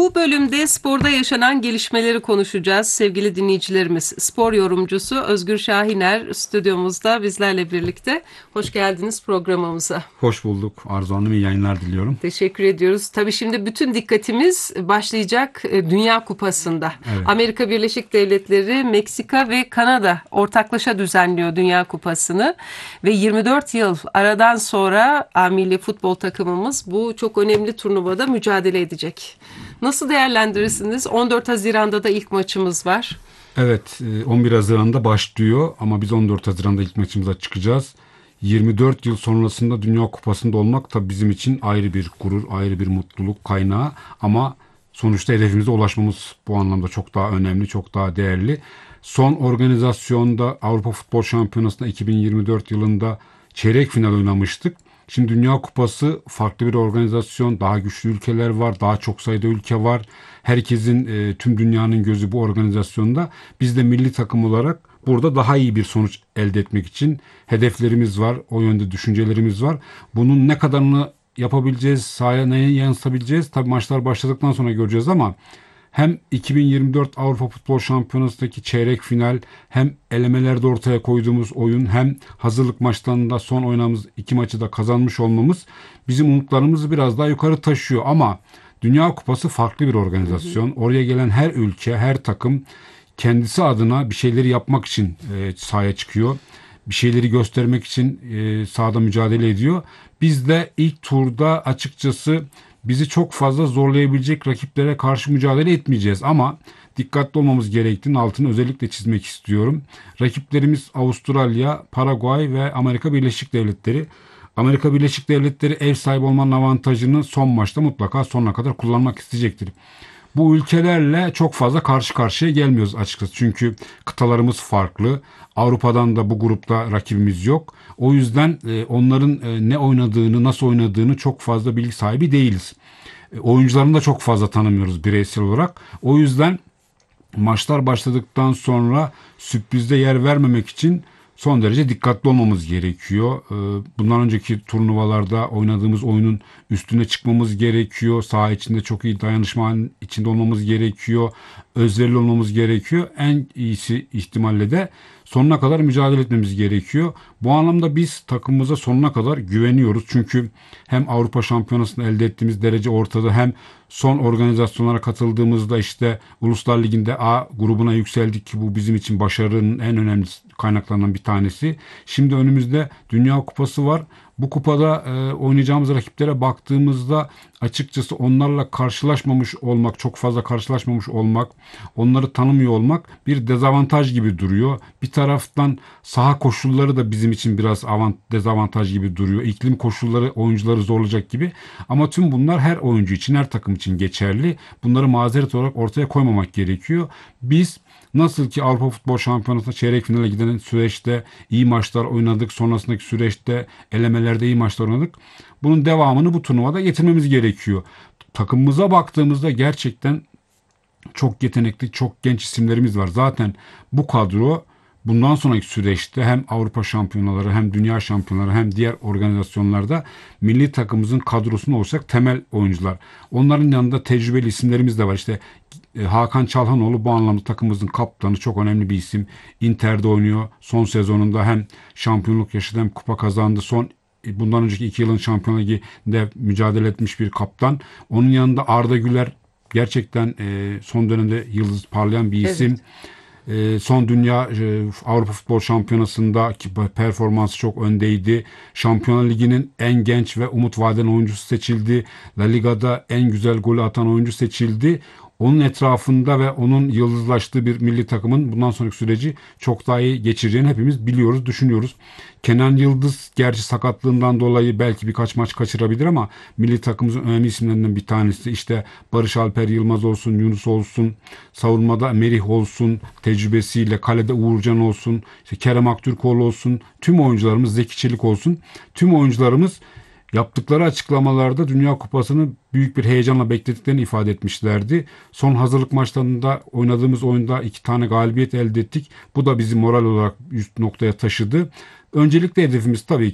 Bu bölümde sporda yaşanan gelişmeleri konuşacağız. Sevgili dinleyicilerimiz, spor yorumcusu Özgür Şahiner stüdyomuzda bizlerle birlikte. Hoş geldiniz programımıza. Hoş bulduk. Arzu Hanım, iyi yayınlar diliyorum. Teşekkür ediyoruz. Tabii şimdi bütün dikkatimiz başlayacak Dünya Kupası'nda. Evet. Amerika Birleşik Devletleri, Meksika ve Kanada ortaklaşa düzenliyor Dünya Kupası'nı. Ve 24 yıl aradan sonra milli futbol takımımız bu çok önemli turnuvada mücadele edecek. Nasıl değerlendirirsiniz? 14 Haziran'da da ilk maçımız var. Evet, 11 Haziran'da başlıyor ama biz 14 Haziran'da ilk maçımıza çıkacağız. 24 yıl sonrasında Dünya Kupası'nda olmak tabii bizim için ayrı bir gurur, ayrı bir mutluluk kaynağı. Ama sonuçta hedefimize ulaşmamız bu anlamda çok daha önemli, çok daha değerli. Son organizasyonda Avrupa Futbol Şampiyonası'nda 2024 yılında çeyrek final oynamıştık. Şimdi Dünya Kupası farklı bir organizasyon, daha güçlü ülkeler var, daha çok sayıda ülke var. Herkesin, tüm dünyanın gözü bu organizasyonda. Biz de milli takım olarak burada daha iyi bir sonuç elde etmek için hedeflerimiz var, o yönde düşüncelerimiz var. Bunun ne kadarını yapabileceğiz, sahaya neye yansıtabileceğiz? Tabii maçlar başladıktan sonra göreceğiz ama hem 2024 Avrupa Futbol Şampiyonası'ndaki çeyrek final, hem elemelerde ortaya koyduğumuz oyun, hem hazırlık maçlarında son oynadığımız 2 maçı da kazanmış olmamız bizim umutlarımızı biraz daha yukarı taşıyor. Ama Dünya Kupası farklı bir organizasyon. Oraya gelen her ülke, her takım kendisi adına bir şeyleri yapmak için sahaya çıkıyor. Bir şeyleri göstermek için sahada mücadele ediyor. Biz de ilk turda açıkçası bizi çok fazla zorlayabilecek rakiplere karşı mücadele etmeyeceğiz. Ama dikkatli olmamız gerektiğini altını özellikle çizmek istiyorum. Rakiplerimiz Avustralya, Paraguay ve Amerika Birleşik Devletleri. Amerika Birleşik Devletleri ev sahibi olmanın avantajını son maçta mutlaka sonuna kadar kullanmak isteyecektir. Bu ülkelerle çok fazla karşı karşıya gelmiyoruz açıkçası. Çünkü kıtalarımız farklı. Avrupa'dan da bu grupta rakibimiz yok. O yüzden onların ne oynadığını, nasıl oynadığını çok fazla bilgi sahibi değiliz. Oyuncularını da çok fazla tanımıyoruz bireysel olarak. O yüzden maçlar başladıktan sonra sürprize yer vermemek için son derece dikkatli olmamız gerekiyor. Bundan önceki turnuvalarda oynadığımız oyunun üstüne çıkmamız gerekiyor. Saha içinde çok iyi dayanışma içinde olmamız gerekiyor. Özverili olmamız gerekiyor. En iyisi ihtimalle de sonuna kadar mücadele etmemiz gerekiyor. Bu anlamda biz takımımıza sonuna kadar güveniyoruz. Çünkü hem Avrupa Şampiyonası'nda elde ettiğimiz derece ortada, hem son organizasyonlara katıldığımızda işte Uluslar Ligi'nde A grubuna yükseldik ki bu bizim için başarının en önemli kaynaklarından bir tanesi. Şimdi önümüzde Dünya Kupası var. Bu kupada oynayacağımız rakiplere baktığımızda açıkçası onlarla karşılaşmamış olmak, çok fazla karşılaşmamış olmak, onları tanımıyor olmak bir dezavantaj gibi duruyor. Bir taraftan saha koşulları da bizim için biraz dezavantaj gibi duruyor. İklim koşulları oyuncuları zorlayacak gibi. Ama tüm bunlar her oyuncu için, her takım için geçerli. Bunları mazeret olarak ortaya koymamak gerekiyor. Biz nasıl ki Avrupa Futbol Şampiyonası'nda çeyrek finale giden süreçte iyi maçlar oynadık. Sonrasındaki süreçte elemelerde iyi maçlar oynadık. Bunun devamını bu turnuvada getirmemiz gerekiyor. Takımımıza baktığımızda gerçekten çok yetenekli, çok genç isimlerimiz var. Zaten bu kadro bundan sonraki süreçte hem Avrupa şampiyonaları, hem dünya şampiyonaları, hem diğer organizasyonlarda milli takımımızın kadrosunu olacak temel oyuncular. Onların yanında tecrübeli isimlerimiz de var. İşte Hakan Çalhanoğlu bu anlamda takımımızın kaptanı, çok önemli bir isim. Inter'de oynuyor. Son sezonunda hem şampiyonluk yaşadı hem kupa kazandı. Bundan önceki 2 yılın Şampiyonlar Ligi'nde mücadele etmiş bir kaptan. Onun yanında Arda Güler gerçekten son dönemde yıldız parlayan bir isim. Evet. Son Dünya Avrupa Futbol Şampiyonası'nda performansı çok öndeydi. Şampiyonlar Ligi'nin en genç ve umut vadeden oyuncusu seçildi. La Liga'da en güzel golü atan oyuncu seçildi. Onun etrafında ve onun yıldızlaştığı bir milli takımın bundan sonraki süreci çok daha iyi geçireceğini hepimiz biliyoruz, düşünüyoruz. Kenan Yıldız gerçi sakatlığından dolayı belki birkaç maç kaçırabilir ama milli takımımızın önemli isimlerinden bir tanesi. İşte Barış Alper Yılmaz olsun, Yunus olsun, savunmada Merih olsun, tecrübesiyle kalede Uğurcan olsun, işte Kerem Aktürkoğlu olsun, tüm oyuncularımız, Zeki Çelik olsun, tüm oyuncularımız yaptıkları açıklamalarda Dünya Kupası'nı büyük bir heyecanla beklediklerini ifade etmişlerdi. Son hazırlık maçlarında oynadığımız oyunda 2 tane galibiyet elde ettik. Bu da bizi moral olarak üst noktaya taşıdı. Öncelikle hedefimiz tabii